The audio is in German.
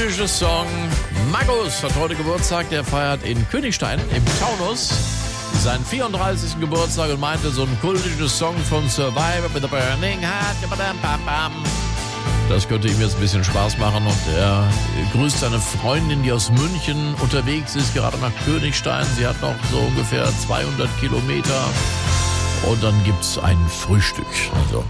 kultischer Song. Magus hat heute Geburtstag, der feiert in Königstein im Taunus seinen 34. Geburtstag und meinte, so ein kultischer Song von Survivor with a Burning Heart. Das könnte ihm jetzt ein bisschen Spaß machen und er grüßt seine Freundin, die aus München unterwegs ist, gerade nach Königstein. Sie hat noch so ungefähr 200 Kilometer und dann gibt's ein Frühstück. Also